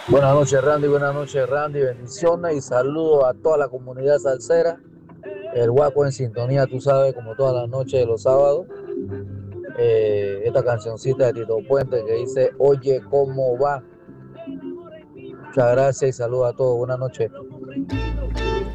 Buenas noches Randy, bendiciones y saludos a toda la comunidad salsera. El Guaco en sintonía, tú sabes, como todas las noches de los sábados. Esta cancioncita de Tito Puente que dice, oye, ¿cómo va? Muchas gracias y saludos a todos. Buenas noches.